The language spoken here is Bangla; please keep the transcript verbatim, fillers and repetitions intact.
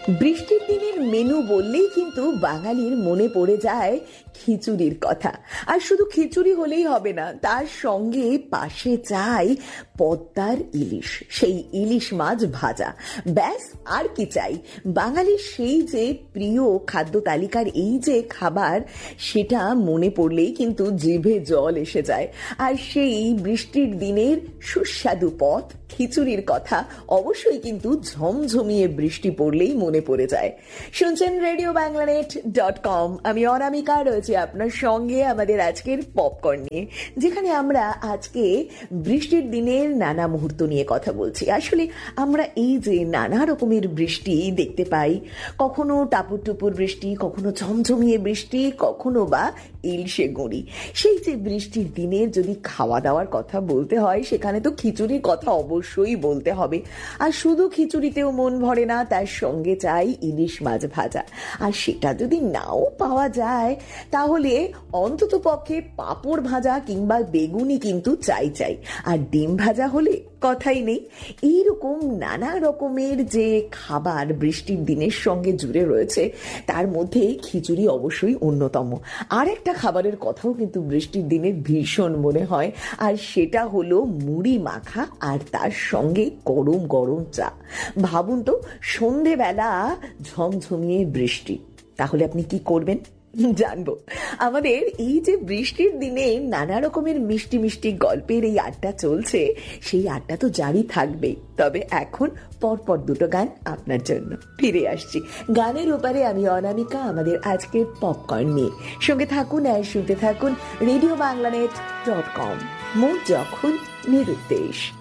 বৃষ্টির দিনের মেনু বললেই কিন্তু বাঙালির মনে পড়ে যায় খিচুড়ির কথা। আর শুধু খিচুড়ি হলেই হবে না, তার সঙ্গে পাশে চাই পদ্মার ইলিশ, সেই ইলিশ মাছ ভাজা। ব্যাস আর কি চাই? বাঙালির সেই যে প্রিয় খাদ্য তালিকার এই যে খাবার, সেটা মনে পড়লেই কিন্তু জিভে জল এসে যায়। আর সেই বৃষ্টির দিনের সুস্বাদু পদ খিচুড়ির কথা অবশ্যই কিন্তু ঝমঝমিয়ে বৃষ্টি পড়লেই মনে পড়ে যায়। শুনছেন রেডিও বাংলানেট ডট কম। আমি অনামিকা রয়েছি আপনার সঙ্গে আমাদের আজকের পপকর্ন নিয়ে, যেখানে আমরা আজকে বৃষ্টির দিনের নানা মুহূর্ত নিয়ে কথা বলছি। আসলে আমরা এই যে নানা রকমের বৃষ্টি দেখতে পাই, কখনো টাপুর টুপুর বৃষ্টি, কখনো ঝমঝমিয়ে বৃষ্টি, কখনো বা ইলশে গুঁড়ি। সেই যে বৃষ্টির দিনের যদি খাওয়া দাওয়ার কথা বলতে হয়, সেখানে তো খিচুড়ির কথা অবশ্যই বলতে হবে। আর শুধু খিচুড়িতেও মন ভরে না, তার সঙ্গে চাই ইলিশ মাছ ভাজা। আর সেটা যদি নাও পাওয়া যায়, তাহলে অন্তত পক্ষে পাঁপড় ভাজা কিংবা বেগুনি কিন্তু চাই চাই। আর ডিম ভাজা হলে কথাই নেই। এইরকম নানা রকমের যে খাবার বৃষ্টির দিনের সঙ্গে জুড়ে রয়েছে, তার মধ্যে খিচুড়ি অবশ্যই অন্যতম। আর একটা খাবারের কথাও কিন্তু বৃষ্টির দিনে ভীষণ মনে হয়, আর সেটা হলো মুড়ি মাখা আর তার সঙ্গে গরম গরম চা। ভাবুন তো, সন্ধেবেলা ঝমঝমিয়ে বৃষ্টি, তাহলে আপনি কি করবেন জানবো। আমাদের এই যে বৃষ্টির দিনে নানা রকমের মিষ্টি মিষ্টি গল্পের এই আড্ডা চলছে, সেই আড্ডা তো জারি থাকবেই। তবে এখন পরপর দুটো গান আপনার জন্য ফিরে আসছি। গানের ওপারে আমি অনামিকা, আমাদের আজকের পপকর্ন নিয়ে। সঙ্গে থাকুন আর শুনতে থাকুন রেডিও বাংলানেট ডট কম। মন যখন নিরুদ্দেশ।